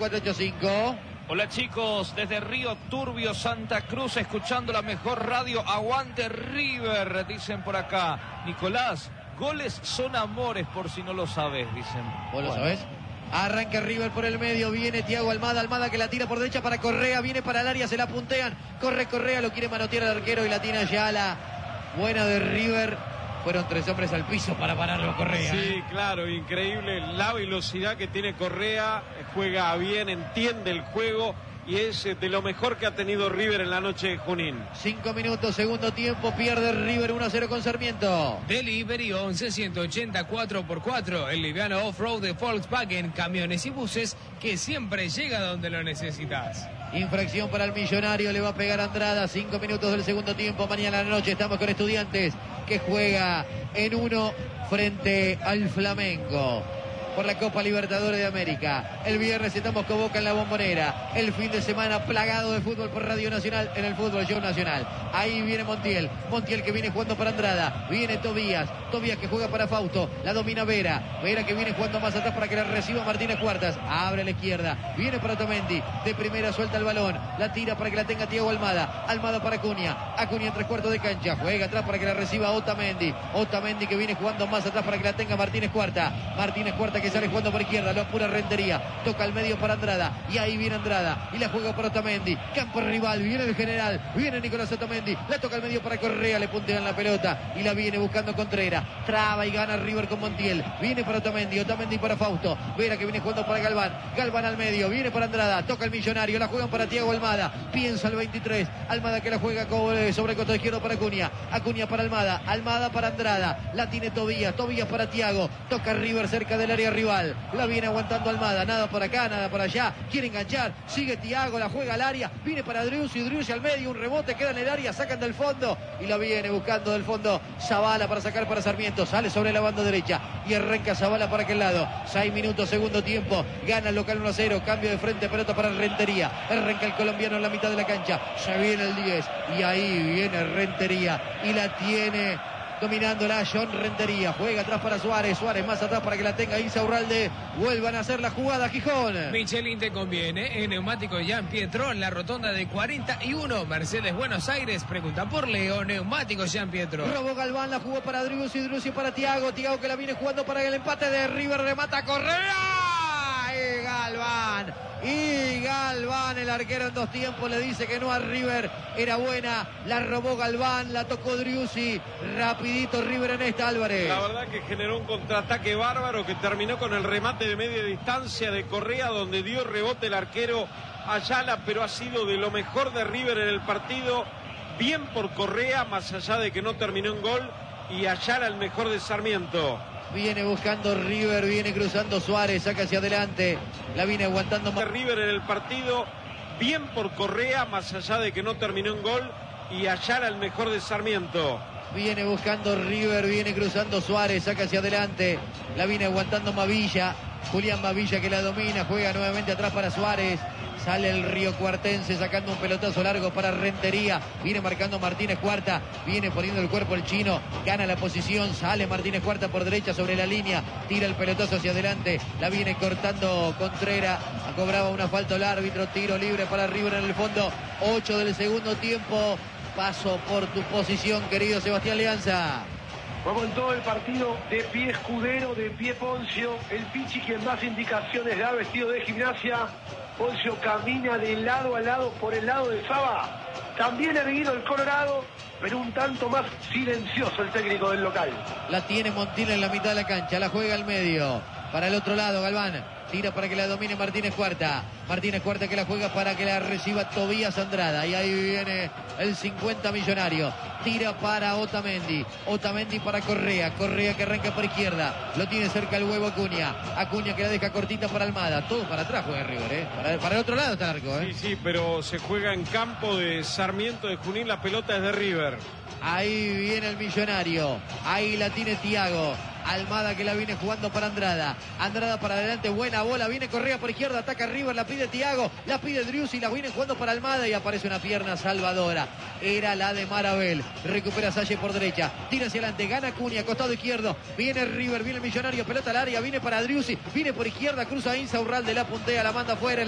485. Hola chicos, desde Río Turbio, Santa Cruz, escuchando la mejor radio. Aguante River, dicen por acá. Nicolás, goles son amores, por si no lo sabes, dicen. ¿Vos lo sabés? Arranca River por el medio, viene Thiago Almada, Almada que la tira por derecha para Correa, viene para el área, se la puntean, corre Correa, lo quiere manotear al arquero y la tiene Ayala. Buena de River, fueron 3 hombres al piso para pararlo Correa. Sí, claro, increíble la velocidad que tiene Correa, juega bien, entiende el juego y es de lo mejor que ha tenido River en la noche de Junín. 5 minutos, segundo tiempo, pierde River 1-0 con Sarmiento. Delivery 11-180 4x4, el liviano off-road de Volkswagen, camiones y buses que siempre llega donde lo necesitas. Infracción para el Millonario, le va a pegar Andrada. 5 minutos del segundo tiempo. Mañana a la noche estamos con Estudiantes, que juega en 1 frente al Flamengo por la Copa Libertadores de América. El viernes estamos con Boca en la Bombonera. El fin de semana plagado de fútbol por Radio Nacional en el Fútbol Show Nacional. Ahí viene Montiel. Montiel que viene jugando para Andrada. Viene Tobías. Tobías que juega para Fausto. La domina Vera. Vera que viene jugando más atrás para que la reciba Martínez Cuartas. Abre a la izquierda. Viene para Otamendi. De primera suelta el balón. La tira para que la tenga Thiago Almada. Almada para Acuña. Acuña en 3/4 de cancha. Juega atrás para que la reciba Otamendi. Otamendi que viene jugando más atrás para que la tenga Martínez Cuarta. Martínez Cuarta que sale jugando por izquierda. Lo apura Rentería. Toca al medio para Andrada. Y ahí viene Andrada. Y la juega por Otamendi. Campo rival. Viene el general. Viene Nicolás Otamendi. La toca al medio para Correa. Le puntean la pelota. Y la viene buscando Contreras. Traba y gana River con Montiel. Viene para Otamendi. Otamendi para Fausto. Vera que viene jugando para Galván. Galván al medio. Viene para Andrada. Toca el Millonario. La juegan para Thiago Almada. Piensa el 23. Almada que la juega sobre el costado izquierdo para Acuña. Acuña para Almada. Almada para Andrada. La tiene Tobías. Tobías para Thiago. Toca River cerca del área rival. La viene aguantando Almada. Nada por acá, nada por allá. Quiere enganchar. Sigue Thiago. La juega al área. Viene para Driussi. Driussi al medio. Un rebote. Queda en el área. Sacan del fondo. Y la viene buscando del fondo Zavala para sacar para Sarmiento. Sale sobre la banda derecha. Y arranca Zavala para aquel lado. 6 minutos, segundo tiempo. Gana el local 1-0. Cambio de frente. Pelota para Rentería. Arranca el colombiano en la mitad de la cancha. Se viene el 10. Y ahí viene Rentería. Y la tiene dominando la John Rentería. Juega atrás para Suárez. Suárez más atrás para que la tenga Insaurralde. Vuelvan a hacer la jugada, Gijón. Michelin te conviene. En neumático Jean Pietro, en la rotonda de 41. Mercedes Buenos Aires. Pregunta por Leo. Neumático Jean Pietro. Robó Galván. La jugó para Driussi. Driussi para Thiago. Thiago que la viene jugando para el empate de River. Remata Correa. Y Galván. Y Galván, el arquero en 2 tiempos, le dice que no a River. Era buena, la robó Galván, la tocó Driussi. Rapidito River en esta, Álvarez. La verdad que generó un contraataque bárbaro que terminó con el remate de media distancia de Correa, donde dio rebote el arquero Ayala, pero ha sido de lo mejor de River en el partido. Bien por Correa, más allá de que no terminó en gol. Y Ayala el mejor de Sarmiento. Viene buscando River, viene cruzando Suárez, saca hacia adelante, la viene aguantando más. River en el partido, bien por Correa, más allá de que no terminó en gol, y Ayala el mejor de Sarmiento. Viene buscando River, viene cruzando Suárez, saca hacia adelante, la viene aguantando Mavilla, Julián Mavilla que la domina, juega nuevamente atrás para Suárez. Sale el Río Cuartense sacando un pelotazo largo para Rentería. Viene marcando Martínez Cuarta. Viene poniendo el cuerpo el chino. Gana la posición. Sale Martínez Cuarta por derecha sobre la línea. Tira el pelotazo hacia adelante. La viene cortando Contreras. Cobraba una falta el árbitro. Tiro libre para River en el fondo. 8 del segundo tiempo. Paso por tu posición, querido Sebastián Leanza. Como en todo el partido, de pie Escudero, de pie Poncio. El Pichi quien más indicaciones da, vestido de Gimnasia. Poncio camina de lado a lado por el lado de Saba. También erguido el Colorado, pero un tanto más silencioso el técnico del local. La tiene Montiel en la mitad de la cancha, la juega al medio. Para el otro lado, Galván. Tira para que la domine Martínez Cuarta. Martínez Cuarta que la juega para que la reciba Tobías Andrada. Y ahí viene el 50 Millonario. Tira para Otamendi. Otamendi para Correa. Correa que arranca por izquierda. Lo tiene cerca el huevo Acuña. Acuña que la deja cortita para Almada. Todo para atrás juega River, Para el otro lado está el arco, Sí, pero se juega en campo de Sarmiento de Junín. La pelota es de River. Ahí viene el Millonario. Ahí la tiene Thiago. Almada que la viene jugando para Andrada. Andrada para adelante, buena bola. Viene Correa por izquierda, ataca River, la pide Thiago, la pide Driussi, la viene jugando para Almada y aparece una pierna salvadora. Era la de Marabel. Recupera Salle por derecha. Tira hacia adelante, gana Acuña, costado izquierdo. Viene River, viene el Millonario, pelota al área, viene para Driussi, viene por izquierda, cruza Insaurralde, la puntea, la manda afuera.